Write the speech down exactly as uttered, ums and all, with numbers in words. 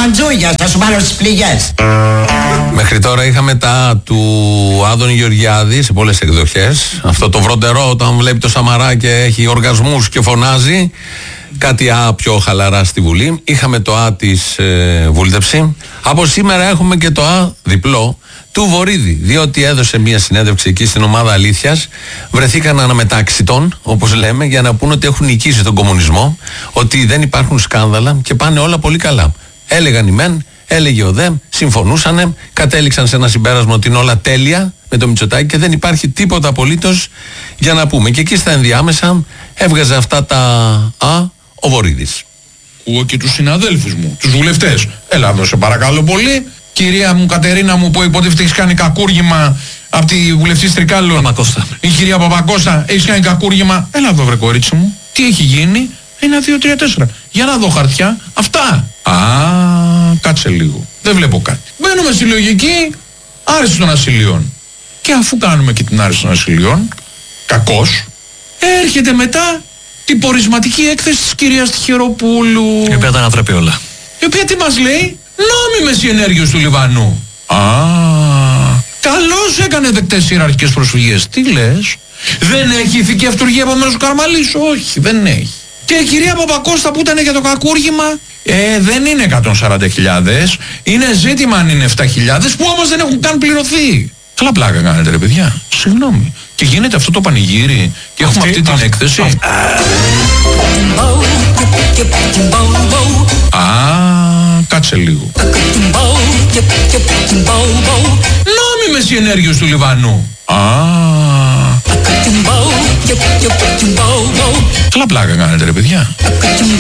Μαντζούγια, θα σου βάλω στις πληγές. Μέχρι τώρα είχαμε τα του Άδωνη Γεωργιάδη σε πολλές εκδοχές. Αυτό το βροντερό όταν βλέπει το Σαμαρά και έχει οργασμούς και φωνάζει. Κάτι α πιο χαλαρά στη Βουλή. Είχαμε το α της ε, βούλτεψη. Από σήμερα έχουμε και το α διπλό του Βορίδη, διότι έδωσε μια συνέντευξη εκεί στην ομάδα Αλήθειας. Βρεθήκαν αναμετάξιτων, όπως λέμε, για να πούνε ότι έχουν νικήσει τον κομμουνισμό, ότι δεν υπάρχουν σκάνδαλα και πάνε όλα πολύ καλά. Έλεγαν οι μεν, έλεγε ο δε, συμφωνούσανε, κατέληξαν σε ένα συμπέρασμα ότι είναι όλα τέλεια με το Μητσοτάκη και δεν υπάρχει τίποτα απολύτως για να πούμε. Και εκεί στα ενδιάμεσα έβγαζε αυτά τα α ο Βορίδης. Ακούω και τους συναδέλφους μου, τους βουλευτές. Έλα εδώ σε παρακαλώ πολύ. Κυρία μου Κατερίνα μου που υποτίθεται έχεις κάνει κακούργημα από τη βουλευτή Τρικάλων. Παπακώστα. Η κυρία Παπακώστα, έχεις κάνει κακούργημα. Έλα εδώ βρε κορίτσι μου. Τι έχει γίνει? Ένα, δύο, τρία, τέσσερα. Για να δω χαρτιά. Αυτά. Α, κάτσε λίγο. Δεν βλέπω κάτι. Μπαίνουμε στη λογική άρση των ασυλίων. Και αφού κάνουμε και την άρση των ασυλίων, κακώς, έρχεται μετά την πορισματική έκθεση της κυρίας Τυχεροπούλου. Η οποία τα ανατρέπει όλα. Η οποία τι μας λέει? Νόμιμες οι ενέργειες του Λιβανού. Α, καλώς έκανε δεκτές ιεραρχικές προσφυγές. Τι λες? Δεν έχει ηθική αυτουργία επομένως ο Καρμαλής? Όχι, δεν έχει. Και η κυρία Παπακώστα που ήταν για το κακούργημα, ε, δεν είναι εκατόν σαράντα χιλιάδες. Είναι ζήτημα αν είναι επτά χιλιάδες που όμως δεν έχουν καν πληρωθεί. Καλά πλάκα κάνετε ρε παιδιά. Συγγνώμη. Και γίνεται αυτό το πανηγύρι και έχουμε αυτή, αυτή την έκθεση. Α, κάτσε λίγο. Νόμιμες οι ενέργειες του Λιβανού. Α, καλά πλάκα κάνετε ρε παιδιά.